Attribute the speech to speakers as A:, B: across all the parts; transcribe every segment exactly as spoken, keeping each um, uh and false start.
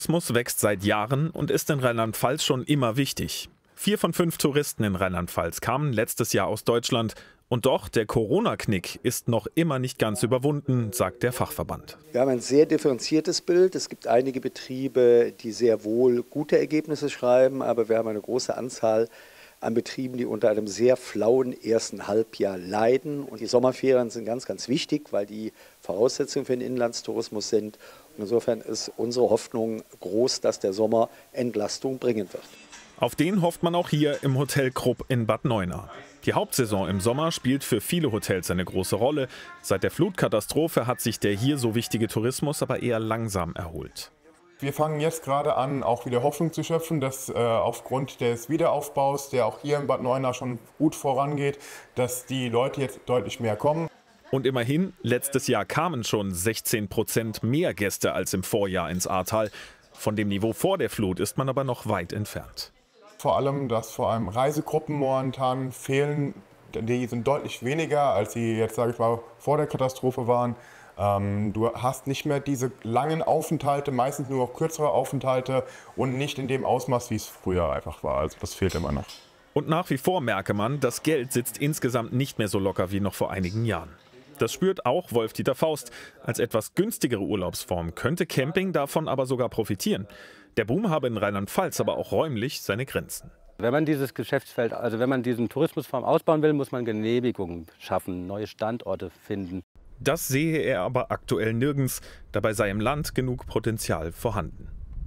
A: Tourismus wächst seit Jahren und ist in Rheinland-Pfalz schon immer wichtig. Vier von fünf Touristen in Rheinland-Pfalz kamen letztes Jahr aus Deutschland. Und doch, der Corona-Knick ist noch immer nicht ganz überwunden, sagt der Fachverband.
B: Wir haben ein sehr differenziertes Bild. Es gibt einige Betriebe, die sehr wohl gute Ergebnisse schreiben, aber wir haben eine große Anzahl an Betrieben, die unter einem sehr flauen ersten Halbjahr leiden. Und die Sommerferien sind ganz, ganz wichtig, weil die Voraussetzungen für den Inlandstourismus sind. Und insofern ist unsere Hoffnung groß, dass der Sommer Entlastung bringen wird.
A: Auf den hofft man auch hier im Hotel Krupp in Bad Neuenahr. Die Hauptsaison im Sommer spielt für viele Hotels eine große Rolle. Seit der Flutkatastrophe hat sich der hier so wichtige Tourismus aber eher langsam erholt.
C: Wir fangen jetzt gerade an, auch wieder Hoffnung zu schöpfen, dass äh, aufgrund des Wiederaufbaus, der auch hier in Bad Neuenahr schon gut vorangeht, dass die Leute jetzt deutlich mehr kommen.
A: Und immerhin, letztes Jahr kamen schon sechzehn Prozent mehr Gäste als im Vorjahr ins Ahrtal. Von dem Niveau vor der Flut ist man aber noch weit entfernt.
C: Vor allem, dass vor allem Reisegruppen momentan fehlen, die sind deutlich weniger, als sie jetzt, sage ich mal, vor der Katastrophe waren. Ähm, du hast nicht mehr diese langen Aufenthalte, meistens nur noch kürzere Aufenthalte und nicht in dem Ausmaß, wie es früher einfach war. Also das fehlt immer noch.
A: Und nach wie vor merke man, das Geld sitzt insgesamt nicht mehr so locker wie noch vor einigen Jahren. Das spürt auch Wolf-Dieter Faust. Als etwas günstigere Urlaubsform könnte Camping davon aber sogar profitieren. Der Boom habe in Rheinland-Pfalz aber auch räumlich seine Grenzen.
D: Wenn man dieses Geschäftsfeld, also wenn man diesen Tourismusform ausbauen will, muss man Genehmigungen schaffen, neue Standorte finden.
A: Das sehe er aber aktuell nirgends. Dabei sei im Land genug Potenzial vorhanden.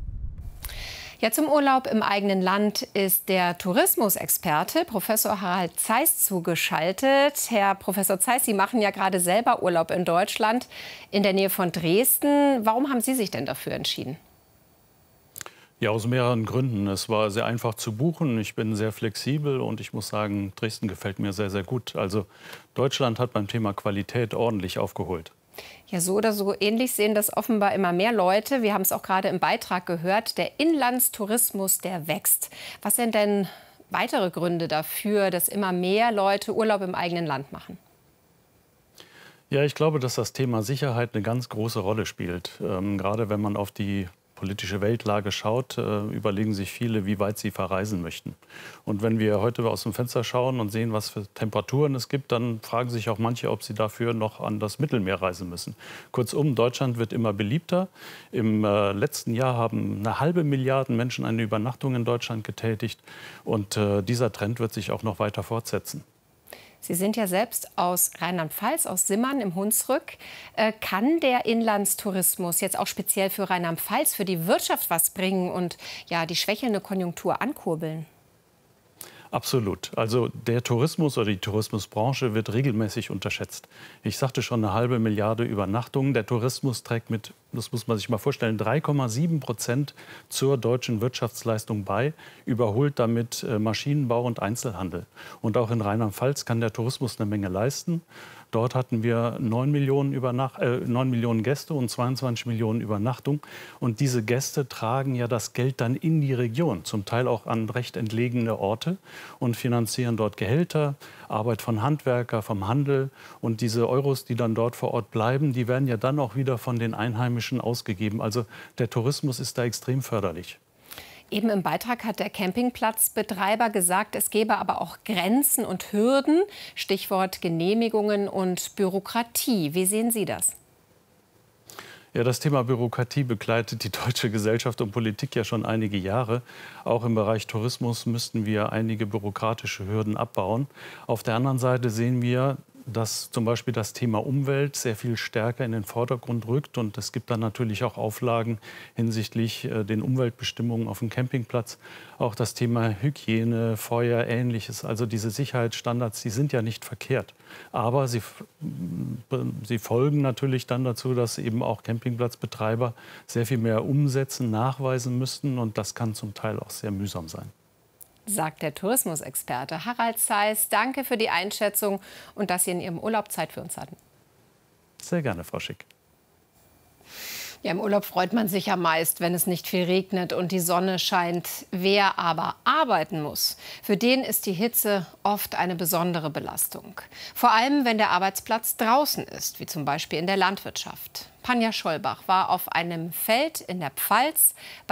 E: Ja, zum Urlaub im eigenen Land ist der Tourismusexperte Professor Harald Zeiss zugeschaltet. Herr Professor Zeiss, Sie machen ja gerade selber Urlaub in Deutschland, in der Nähe von Dresden. Warum haben Sie sich denn dafür entschieden?
F: Ja, aus mehreren Gründen. Es war sehr einfach zu buchen. Ich bin sehr flexibel und ich muss sagen, Dresden gefällt mir sehr, sehr gut. Also Deutschland hat beim Thema Qualität ordentlich aufgeholt.
E: Ja, so oder so ähnlich sehen das offenbar immer mehr Leute. Wir haben es auch gerade im Beitrag gehört. Der Inlandstourismus, der wächst. Was sind denn weitere Gründe dafür, dass immer mehr Leute Urlaub im eigenen Land machen?
F: Ja, ich glaube, dass das Thema Sicherheit eine ganz große Rolle spielt. Ähm, gerade wenn man auf die politische Weltlage schaut, äh, überlegen sich viele, wie weit sie verreisen möchten. Und wenn wir heute aus dem Fenster schauen und sehen, was für Temperaturen es gibt, dann fragen sich auch manche, ob sie dafür noch an das Mittelmeer reisen müssen. Kurzum, Deutschland wird immer beliebter. Im äh, letzten Jahr haben eine halbe Milliarde Menschen eine Übernachtung in Deutschland getätigt. Und äh, dieser Trend wird sich auch noch weiter fortsetzen.
E: Sie sind ja selbst aus Rheinland-Pfalz, aus Simmern im Hunsrück. Äh, kann der Inlandstourismus jetzt auch speziell für Rheinland-Pfalz, für die Wirtschaft was bringen und ja, die schwächelnde Konjunktur ankurbeln?
F: Absolut. Also der Tourismus oder die Tourismusbranche wird regelmäßig unterschätzt. Ich sagte schon, eine halbe Milliarde Übernachtungen. Der Tourismus trägt mit, das muss man sich mal vorstellen, drei Komma sieben Prozent zur deutschen Wirtschaftsleistung bei, überholt damit Maschinenbau und Einzelhandel. Und auch in Rheinland-Pfalz kann der Tourismus eine Menge leisten. Dort hatten wir neun Millionen, Übernach äh, neun Millionen Gäste und zweiundzwanzig Millionen Übernachtungen. Und diese Gäste tragen ja das Geld dann in die Region, zum Teil auch an recht entlegene Orte und finanzieren dort Gehälter, Arbeit von Handwerker, vom Handel. Und diese Euros, die dann dort vor Ort bleiben, die werden ja dann auch wieder von den Einheimischen ausgegeben. Also der Tourismus ist da extrem förderlich.
E: Eben im Beitrag hat der Campingplatzbetreiber gesagt, es gäbe aber auch Grenzen und Hürden. Stichwort Genehmigungen und Bürokratie. Wie sehen Sie das?
F: Ja, das Thema Bürokratie begleitet die deutsche Gesellschaft und Politik ja schon einige Jahre. Auch im Bereich Tourismus müssten wir einige bürokratische Hürden abbauen. Auf der anderen Seite sehen wir, dass zum Beispiel das Thema Umwelt sehr viel stärker in den Vordergrund rückt. Und es gibt dann natürlich auch Auflagen hinsichtlich äh, den Umweltbestimmungen auf dem Campingplatz. Auch das Thema Hygiene, Feuer, Ähnliches. Also diese Sicherheitsstandards, die sind ja nicht verkehrt. Aber sie, sie folgen natürlich dann dazu, dass eben auch Campingplatzbetreiber sehr viel mehr umsetzen, nachweisen müssten. Und das kann zum Teil auch sehr mühsam sein.
E: Sagt der Tourismusexperte Harald Zeiss. Danke für die Einschätzung und dass Sie in Ihrem Urlaub Zeit für uns hatten.
F: Sehr gerne, Frau Schick.
E: Ja, im Urlaub freut man sich ja meist, wenn es nicht viel regnet und die Sonne scheint. Wer aber arbeiten muss, für den ist die Hitze oft eine besondere Belastung. Vor allem, wenn der Arbeitsplatz draußen ist, wie zum Beispiel in der Landwirtschaft. Panja Schollbach war auf einem Feld in der Pfalz.